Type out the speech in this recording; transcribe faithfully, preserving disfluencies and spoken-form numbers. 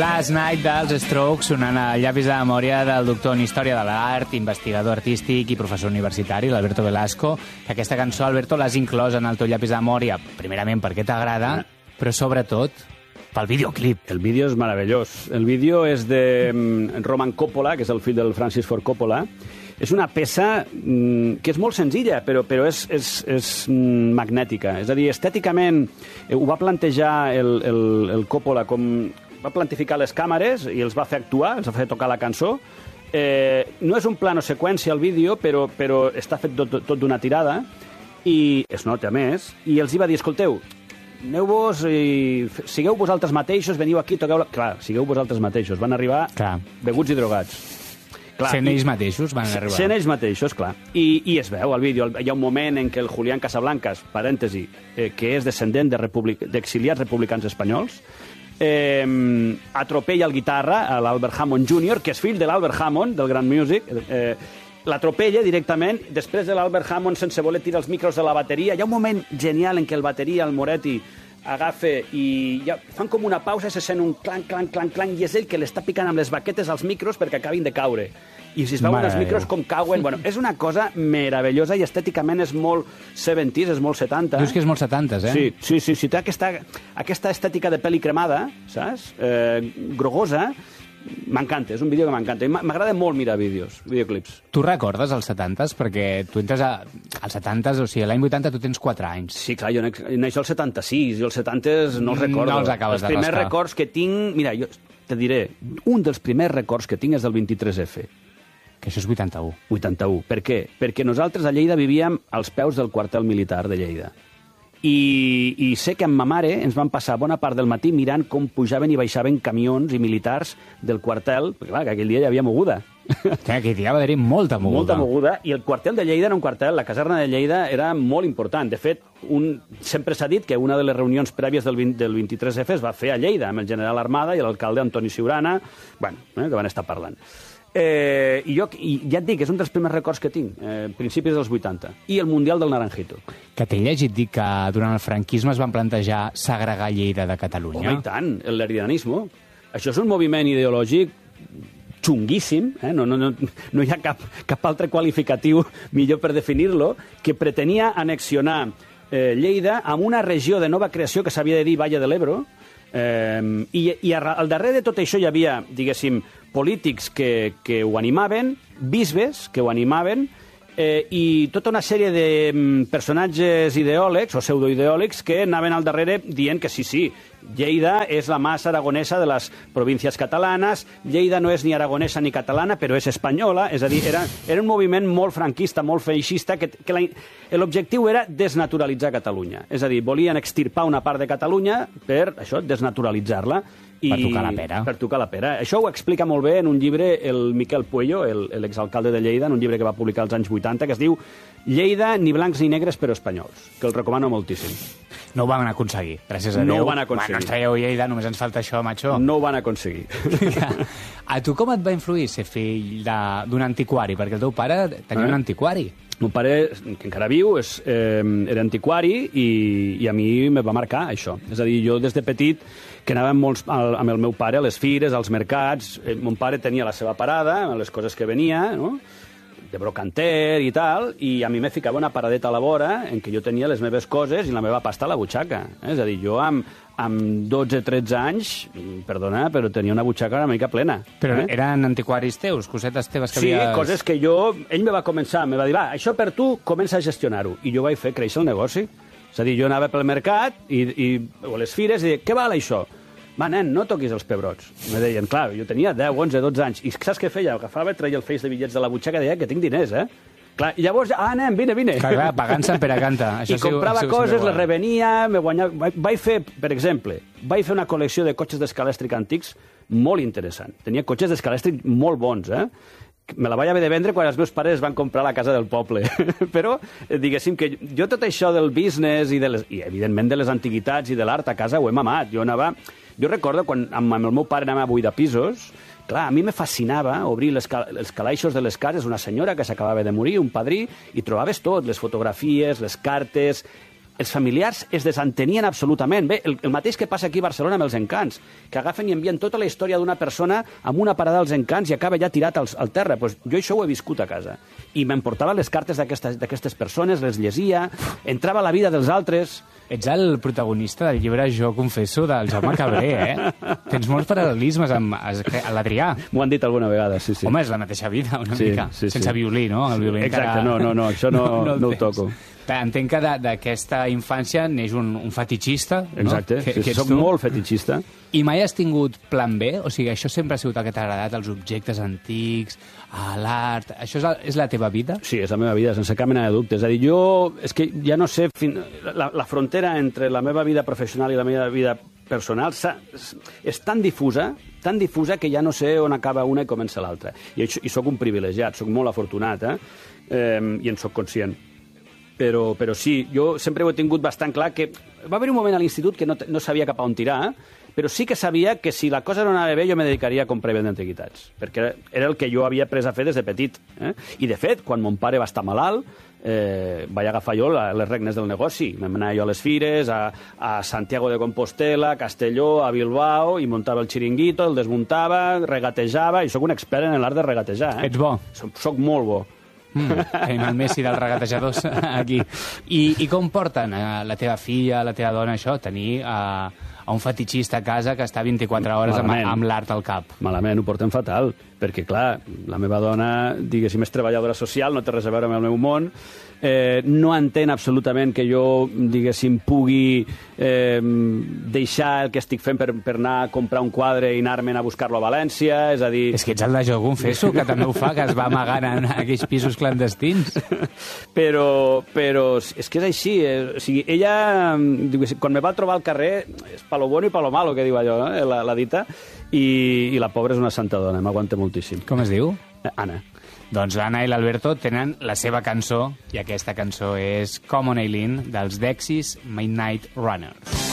Last Night dels Strokes, sonant a llavis de memòria del doctor en Història de l'Art, investigador artístic i professor universitari, l'Alberto Velasco. Aquesta cançó, Alberto, l'has inclòs en el teu llapis de memòria, primerament perquè t'agrada, però sobretot pel videoclip. El vídeo és meravellós. El vídeo és de Roman Coppola, que és el fill del Francis Ford Coppola. És una peça mm, que és molt senzilla, però, però és, és, és mm, magnètica. És a dir, estèticament eh, ho va plantejar el, el, el Coppola com... Va plantificar les càmeres i els va fer actuar, els va fer tocar la cançó. Eh, no és un plano seqüència el vídeo, però, però està fet tot, tot d'una tirada i es nota més. I els hi va dir, escolteu, aneu-vos i sigueu vosaltres mateixos, veniu aquí, toqueu... La... Clar, sigueu vosaltres mateixos. Van arribar clar. Beguts i drogats. Clar, sent ells mateixos van arribar. Sent ells mateixos, clar. I, i es veu al vídeo. Hi ha un moment en què el Julián Casablancas, parèntesi, eh, que és descendent de republic... d'exiliats republicans espanyols, eh, atropella el guitarra, l'Albert Hammond júnior, que és fill de l'Albert Hammond, del Grand Music, eh, l'atropella directament, després de l'Albert Hammond, sense voler tirar els micros de la bateria. Hi ha un moment genial en què el bateria, el Moretti, agafa i ja fan com una pausa i se sent un clanc, clanc, clanc, clanc, i és ell que l'està picant amb les baquetes als micros perquè acabin de caure. I si es veuen els micros com cauen... Bueno, és una cosa meravellosa i estèticament és molt setanta, és molt setanta. Dius que és molt setanta, eh? Sí, sí, sí, sí té aquesta, aquesta estètica de pel·li cremada, saps? Eh, grogosa. M'encanta, és un vídeo que m'encanta. M'agrada molt mirar vídeos, videoclips. Tu recordes els setantes? Perquè tu entres a... als setantes, o sigui, l'any vuitanta tu tens quatre anys. Sí, clar, jo naixo al setanta-sis, jo els setantes no els recordo. No els acabes de rascar. Els primers records que tinc... Mira, jo te diré, un dels primers records que tinc és del vint-i-tres efa. Que això és vuitanta-u. vuitanta-u. Per què? Perquè nosaltres a Lleida vivíem als peus del quartel militar de Lleida. I, i sé que amb ma mare ens van passar bona part del matí mirant com pujaven i baixaven camions i militars del quartel, perquè clar, que aquell dia hi havia moguda. Que aquell dia va haver-hi molta moguda. Molta moguda, i el quartel de Lleida era un quartel, la caserna de Lleida era molt important. De fet, un, sempre s'ha dit que una de les reunions prèvies del, vint, del vint-i-tres efa es va fer a Lleida, amb el general Armada i l'alcalde Antoni Siurana, bueno, eh, que van estar parlant. Eh, i jo, i ja et dic, és un dels primers records que tinc, eh, principis dels vuitanta. I el Mundial del Naranjito. Que t'he llegit dir que durant el franquisme es van plantejar segregar Lleida de Catalunya. Home, i tant, l'heredianisme. Això és un moviment ideològic xunguíssim, eh? no, no, no, no hi ha cap, cap altre qualificatiu millor per definir-lo, que pretenia annexionar eh, Lleida amb una regió de nova creació que s'havia de dir Valle de l'Ebro, eh, i, i al darrere de tot això hi havia, diguéssim, polítics que, que ho animaven, bisbes que ho animaven, eh, i tota una sèrie de mm, personatges ideòlegs o pseudoideòlegs que anaven al darrere dient que sí, sí, Lleida és la mas aragonesa de les províncies catalanes, Lleida no és ni aragonesa ni catalana, però és espanyola, és a dir, era, era un moviment molt franquista, molt feixista, que, que l'objectiu era desnaturalitzar Catalunya. És a dir, volien extirpar una part de Catalunya per, això, desnaturalitzar-la. I per tocar la pera. Per tocar la pera. Això ho explica molt bé en un llibre el Miquel Puello, l'exalcalde de Lleida, en un llibre que va publicar als anys vuitanta, que es diu Lleida, ni blancs ni negres, però espanyols, que el recomano moltíssim. No ho van aconseguir, gràcies a Déu. No ho van aconseguir. Bueno, ens traieu Lleida, només ens falta això, macho. No ho van aconseguir. A tu com et va influir ser fill d'un antiquari? Perquè el teu pare tenia eh? un antiquari. El meu pare, que encara viu, és, eh, era antiquari i, i a mi me va marcar això. És a dir, jo des de petit que anàvem molts, amb el meu pare a les fires, als mercats. Eh, mon pare tenia la seva parada, les coses que venia, no? De brocanter i tal, i a mi me ficava una paradeta a la vora en què jo tenia les meves coses i la meva pasta a la butxaca. És a dir, jo amb, amb dotze tretze anys, perdona, però tenia una butxaca una mica plena. Però eh? eren antiquaris teus, cosetes teves que sí, havies... Sí, coses que jo... Ell me va començar, me va dir, va, això per tu, comença a gestionar-ho. I jo vaig fer créixer el negoci. És a dir, jo anava pel mercat i, i, o a les fires i deia, què val això? Va, nen, no toquis els pebrots. Me deien, clar, jo tenia deu, onze, dotze anys. I saps què feia? Agafava, treia el feix de bitllets de la butxaca i deia que tinc diners, eh? Clar, i llavors, ah, nen, vine, vine. Clar, clar, pagant-se per a canta. I comprava coses, les revenia, me guanyava... Vaig fer, per exemple, vaig fer una col·lecció de cotxes d'escalèstric antics molt interessant. Tenia cotxes d'escalèstric molt bons, eh? Me la vaig haver de vendre quan els meus pares van comprar la casa del poble. Però, diguéssim, que jo tot això del business i, de les, i evidentment, de les antiguitats i de l'art a casa ho he mamat. Jo anava... Jo recordo quan amb el meu pare anava a buidar pisos, clar, a mi me fascinava obrir les, cal els calaixos de les cases, una senyora que s'acabava de morir, un padrí, i trobaves tot, les fotografies, les cartes... els familiars es desentenien absolutament. Bé, el, el mateix que passa aquí a Barcelona amb els Encants, que agafen i envien tota la història d'una persona amb una parada als Encants i acaba ja tirat al, al terra. Pues jo això ho he viscut a casa. I m'emportava les cartes d'aquestes persones, les llegia, entrava a la vida dels altres. Ets el protagonista del llibre Jo confesso del Jaume Cabré, eh? Tens molts paral·lelismes amb l'Adrià. M'ho han dit alguna vegada, sí, sí. Home, és la mateixa vida, una sí, mica. Sí, sense sí. violí, no? El violí Exacte, encara... no, no, no, això no, no, no ho toco. Bé, entenc que d'aquesta infància neix un, un fetitxista, no? Exacte, que, sí, que soc molt fetitxista. I mai has tingut plan B? O sigui, això sempre ha sigut el que t'ha agradat, els objectes antics, l'art... Això és la, és la teva vida? Sí, és la meva vida, sense cap mena de dubte. És a dir, jo... És que ja no sé... Fin... La, la frontera entre la meva vida professional i la meva vida personal és tan difusa, tan difusa que ja no sé on acaba una i comença l'altra. I, I sóc un privilegiat, sóc molt afortunat, eh? eh I en sóc conscient. Però, però sí, jo sempre ho he tingut bastant clar que va haver un moment a l'institut que no, no sabia cap a on tirar, però sí que sabia que si la cosa no anava bé jo me dedicaria a comprar i vendre antiguitats, perquè era el que jo havia après a fer des de petit. Eh? I, de fet, quan mon pare va estar malalt, eh, vaig agafar jo la, les regnes del negoci. Me'n anava jo a les fires, a, a Santiago de Compostela, a Castelló, a Bilbao, i muntava el xiringuito, el desmuntava, regatejava, i sóc un expert en l'art de regatejar. Eh? Ets bo. Soc, soc molt bo. Mm, tenim el Messi dels regatejadors aquí. I, i com porten a la teva filla, a la teva dona, això, tenir a, a un fetitxista a casa que està vint-i-quatre hores amb, amb l'art al cap? Malament, ho portem fatal, perquè, clar, la meva dona, diguéssim, és treballadora social, no té res a veure amb el meu món, eh, no entén absolutament que jo, diguéssim, pugui eh, deixar el que estic fent per, per anar a comprar un quadre i anar-me'n a buscar-lo a València, és a dir... És que ets el de Jo confesso, que també ho fa, que es va amagant en aquells pisos clandestins. però, però és que és així, eh? O sigui, ella, diguéssim, quan me va trobar al carrer, és pa lo bueno i pa lo malo, que diu allò, eh? la, la dita, i, i la pobra és una santa dona, m'aguanta moltíssim. Com es diu? Anna. Doncs l'Anna i l'Alberto tenen la seva cançó, i aquesta cançó és Common Eileen, dels Dexys Midnight Runners.